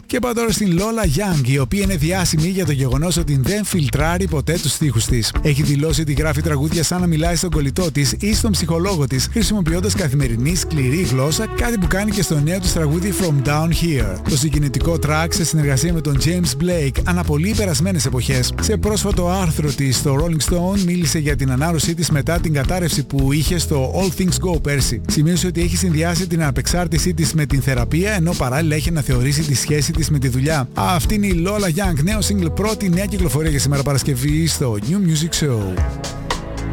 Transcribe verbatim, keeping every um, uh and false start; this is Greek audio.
Και πάω τώρα στην Lola Young, η οποία είναι διάσημη για το γεγονός ότι δεν φιλτράρει ποτέ τους στίχους της. Έχει δηλώσει ότι γράφει τραγούδια σαν να μιλάει στον κολλητό της ή στον ψυχολόγο της, χρησιμοποιώντας καθημερινή σκληρή γλώσσα, κάτι που κάνει και στο νέο της τραγούδι From Down Here. Το συγκινητικό track, σε συνεργασία με τον James Blake, αναπολύει περασμένες εποχές. Σε πρόσφατο άρθρο της στο Rolling Stone μίλησε για την ανάρρωσή της μετά την κατάρρευση που είχε στο All Things Go πέρσι. Σημείωσε ότι έχει συνδυάσει την απεξάρτησή της με την θεραπεία, ενώ παράλληλα έχει αναθεωρήσει τη σχέση της με τη δουλειά. Αυτή είναι η Lola Young, νέο single, πρώτη νέα κυκλοφορία για σήμερα Παρασκευή στο New Music Show.